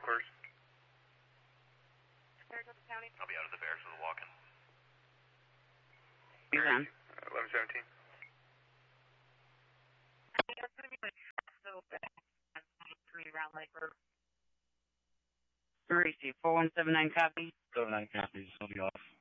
headquarters. Saratoga County. I'll be out of the barracks with a walk-in. You're on. 1117. That's going to be like so bad. 3 Round Lake Road. Gracie, 4179 copy. 79 copies. I'll be off.